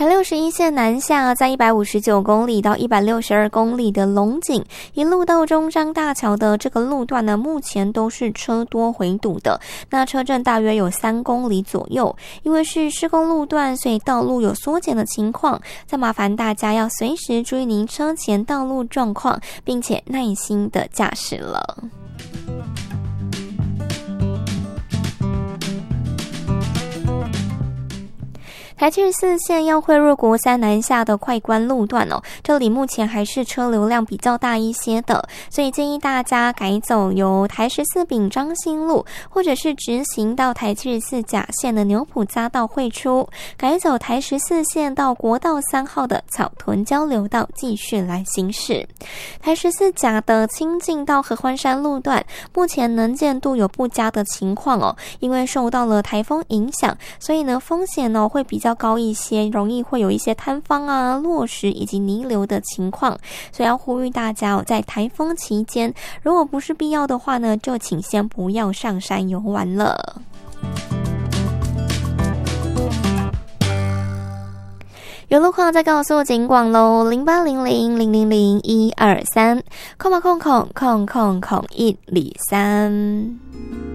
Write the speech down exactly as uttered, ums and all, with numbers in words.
台六十一线南下，在一百五十九公里到一百六十二公里的龙井一路到中山大桥的这个路段呢，目前都是车多回堵的，那车阵大约有三公里左右。因为是施工路段，所以道路有缩减的情况，再麻烦大家要随时注意您车前道路状况，并且耐心的驾驶了。台七十四线要汇入国三南下的快关路段哦，这里目前还是车流量比较大一些的，所以建议大家改走由台十四丙彰新路，或者是直行到台七十四甲线的牛埔匝道汇出，改走台十四线到国道三号的草屯交流道继续来行驶。台十四甲的清境到合欢山路段，目前能见度有不佳的情况哦，因为受到了台风影响，所以呢风险呢会比较高一些，容易会有一些坍方啊、落石以及泥流的情况，所以要呼吁大家哦，在台风期间，如果不是必要的话呢，就请先不要上山游玩了。有路况再告诉警广喽，零八零零零零零一二三，空吧空空空空空一里三。